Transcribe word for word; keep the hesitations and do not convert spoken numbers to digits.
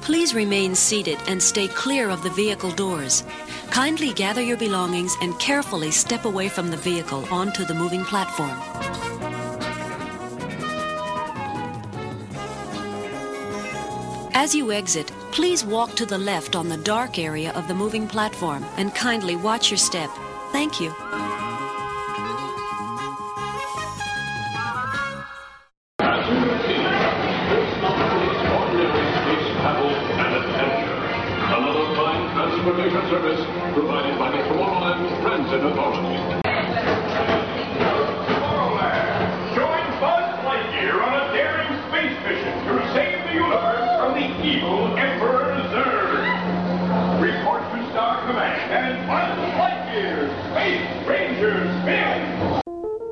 Please remain seated and stay clear of the vehicle doors. Kindly gather your belongings and carefully step away from the vehicle onto the moving platform. As you exit, please walk to the left on the dark area of the moving platform and kindly watch your step. Thank you. Another fine transportation service provided by the Tomorrowland Transit Authority.